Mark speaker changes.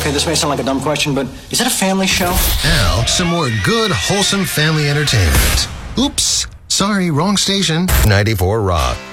Speaker 1: Okay, this may sound like a dumb question, but is it a family show?
Speaker 2: Now, some more good, wholesome family entertainment. Oops, sorry, wrong station. 94 Rock.